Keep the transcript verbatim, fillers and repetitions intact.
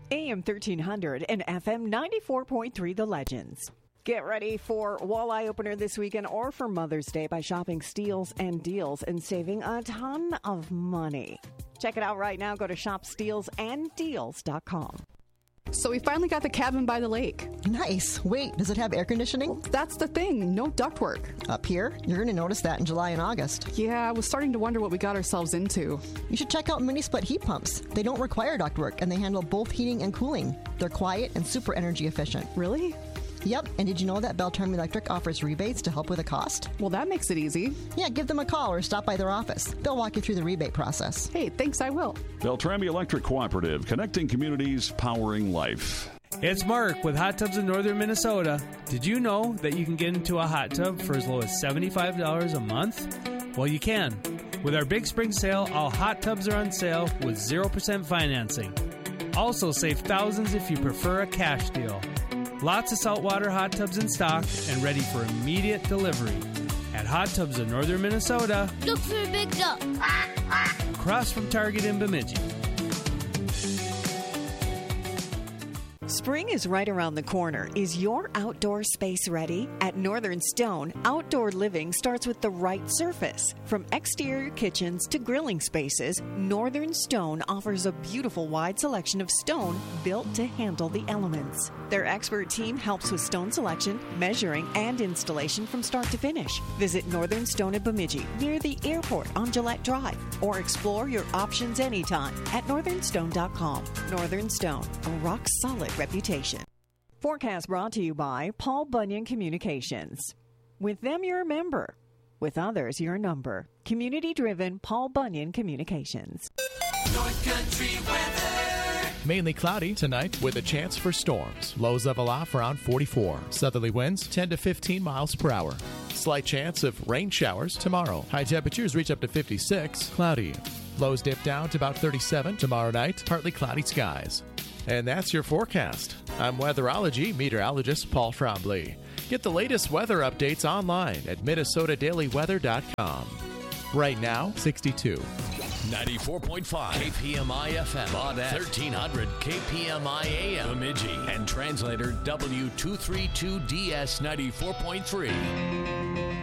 A M thirteen hundred and F M ninety-four point three The Legends. Get ready for Walleye Opener this weekend or for Mother's Day by shopping Steals and Deals and saving a ton of money. Check it out right now. Go to shop steals and deals dot com. So we finally got the cabin by the lake. Nice. Wait, does it have air conditioning? Well, that's the thing. No ductwork. Up here? You're going to notice that in July and August. Yeah, I was starting to wonder what we got ourselves into. You should check out mini split heat pumps. They don't require ductwork, and they handle both heating and cooling. They're quiet and super energy efficient. Really? Yep, and did you know that Beltram Electric offers rebates to help with the cost? Well, that makes it easy. Yeah, give them a call or stop by their office. They'll walk you through the rebate process. Hey, thanks, I will. Beltrami Electric Cooperative, connecting communities, powering life. It's Mark with Hot Tubs in Northern Minnesota. Did you know that you can get into a hot tub for as low as seventy-five dollars a month? Well, you can. With our big spring sale, all hot tubs are on sale with zero percent financing. Also save thousands if you prefer a cash deal. Lots of saltwater hot tubs in stock and ready for immediate delivery. At Hot Tubs in Northern Minnesota. Look for a big duck. Across from Target in Bemidji. Spring is right around the corner. Is your outdoor space ready? At Northern Stone, outdoor living starts with the right surface. From exterior kitchens to grilling spaces, Northern Stone offers a beautiful wide selection of stone built to handle the elements. Their expert team helps with stone selection, measuring, and installation from start to finish. Visit Northern Stone at Bemidji, near the airport on Gillette Drive, or explore your options anytime at northern stone dot com. Northern Stone, a rock-solid reputation. Forecast brought to you by Paul Bunyan Communications. With them, you're a member. With others, you're a number. Community-driven Paul Bunyan Communications. North Country weather. Mainly cloudy tonight with a chance for storms. Lows level off around forty-four. Southerly winds ten to fifteen miles per hour. Slight chance of rain showers tomorrow. High temperatures reach up to fifty-six. Cloudy. Lows dip down to about thirty-seven tomorrow night. Partly cloudy skies. And that's your forecast. I'm weatherology meteorologist Paul Trombley. Get the latest weather updates online at minnesota daily weather dot com. Right now, sixty-two. ninety-four point five K P M I F M, Baudette, thirteen hundred K P M I A M, Bemidji, and translator W two thirty-two D S ninety-four point three.